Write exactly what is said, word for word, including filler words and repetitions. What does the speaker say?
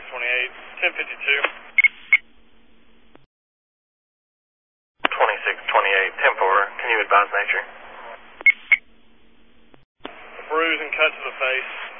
twenty-eight, ten fifty-two. twenty-six twenty-eight, ten four, can you advise nature? A bruise and cut to the face.